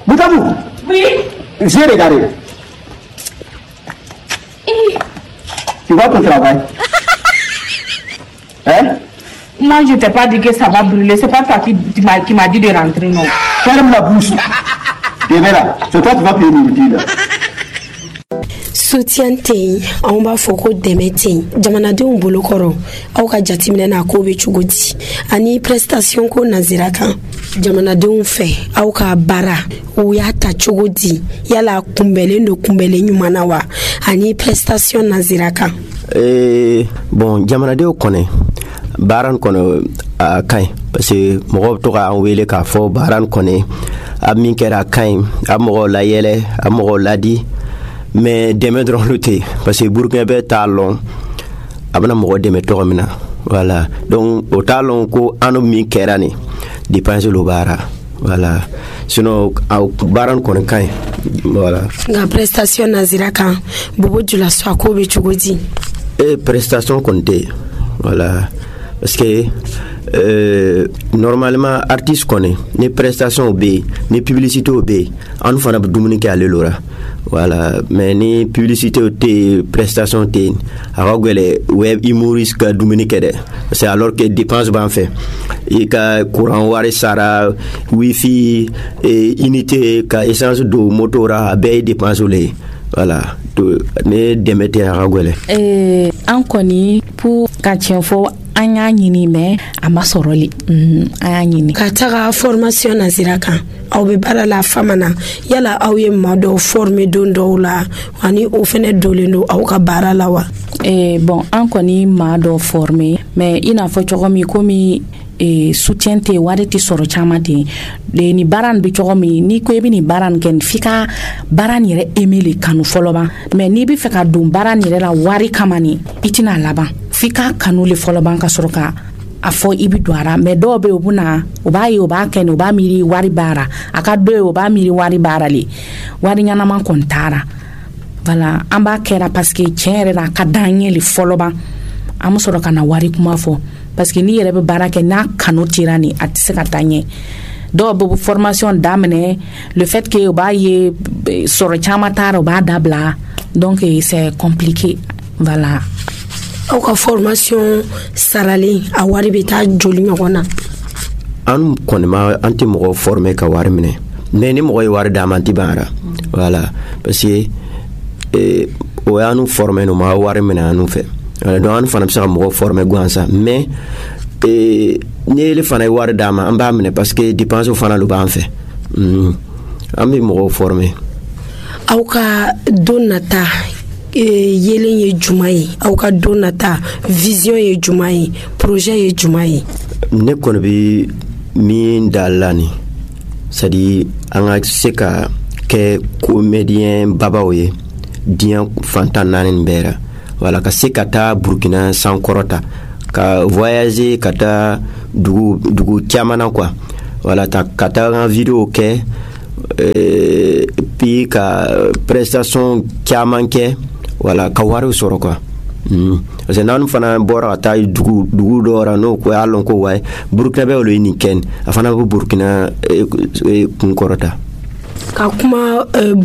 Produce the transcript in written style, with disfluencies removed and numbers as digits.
Boutabou. Oui. J'ai regardé. Tu vois ton travail? Hein? Moi, je t'ai pas dit que ça va brûler. C'est pas toi qui m'a dit de rentrer, non. Ferme la bouche. Et là, c'est toi qui vas payer nourriture. Soutien tey on b'a fɔ ko dɛmɛ tey jamanadenw bolokɔrɔ aw ka jateminɛ na ko bɛ cogo di ani prestation ko nazira kan jamanadenw fɛ aw ka baara o y'a ta cogo di yala kunbɛlen do kunbɛlen ɲuman na wa ani prestation nazira kan bon jamanadenw kɔnɛ baaran kɔnɔ a kaɲi parce que mɔgɔw bɛ to k'an wele k'a fɔ baaran kɔnɛ a min kɛra a kaɲi a mɔgɔw layɛlɛ a mɔgɔw ladi mais dɛmɛ dɔrɔn lo tɛ parce que burukina bɛ t'a lɔn a bɛna mɔgɔ dɛmɛ tɔgɔ min na voilà donc o t'a lɔn ko an min kɛra nin dépense lo baara voilà sinon baara kɔni ka ɲi voilà nka prestation nazira kan bobo jula so ko bɛ cogo di prestation kɔni tɛ voilà parce que normalement artiste kɔni ni prestation bɛ yen ni publicité bɛ yen an fana bɛ dumuni kɛ ale lora voilà mais ni publicité te prestation te a ka gɛlɛ web humoriste ka dumuni kɛ dɛ parce que alors que dépense b'an fɛ i ka courant wari sara wifi unité ka essence don moto ra a bɛɛ ye dépense le ye voilà ne dɛmɛ tɛ a ka gɛlɛ an kɔni pour ka tiɲɛ fɔ an y'a ɲini mais a ma sɔrɔli an y'a ɲini ka taga formation nazira kan aw bɛ baara la fama na yala aw ye maa dɔw former don dɔw la ani o fɛnɛ dolen do aw ka baara la wa bon an kɔni maa dɔw former mais i n'a fɔ cogo min komi soutien tɛ wari tɛ sɔrɔ caman ten ni baara nin bɛ cogo min n'i ko i bɛ nin baara nin kɛ f'i ka baara nin yɛrɛ aimer le kanu fɔlɔ ban mais n'i bɛ fɛ ka don baara nin yɛrɛ la wari kama nin i tɛna a laban f'i ka kanu le fɔlɔ ban ka sɔrɔ ka a fɔ i bɛ don a la mais dɔw bɛ yen u bɛna u b'a ye u b'a kɛ nin u b'a miiri wari baara a ka dɔ ye u b'a miiri wari baara le wari ɲɛnama kɔni taara voilà an b'a kɛra parce que tiɲɛ yɛrɛ la a ka d'an ye le fɔlɔ ban an bɛ sɔrɔ ka na wari kuma fɔ parce que n'i yɛrɛ bɛ baara kɛ n'a kanu tira nin a tɛ se ka taa ɲɛ dɔw bɛ formation daminɛ le fait que u b'a ye sɔrɔ caman taara u b'a dabila donc c'est compliqué voilà aw ka formation saralen a wari bɛ taa joli ɲɔgɔn na an kɔni ma an tɛ mɔgɔ former ka wari minɛ mais ni mɔgɔ ye wari d'a ma an tɛ ban ara voilà parce que o y'an former no ma wari minɛ an fɛ donc an fana bɛ se ka mɔgɔ former gansan mais ni ele fana ye wari d'a ma an b'a minɛ parce que dépense fana lo b'an fɛ an bɛ mɔgɔ former aw ka don nata yelen ye juma ye aw ka don nata vision ye juma ye projet ye juma ye ne kɔni bɛ min da la ni c'est à dire an ka se ka kɛ comédien babaw ye diɲɛ fantan naani bɛɛ la voilà ka se ka taa Burkina sankɔrɔta ka voyager ka taa dugu caman na quoi voilà ka taa an vidéo kɛ puis ka prestation caman kɛ voilà ka wari sɔrɔ quoi parce que n'an fana bɔra ka taa dugu dɔ la n'o ko y'a lɔn ko wayi Burkina bɛ olu ye nin kɛ a fana bɛ Burkina kun kɔrɔta ka kuma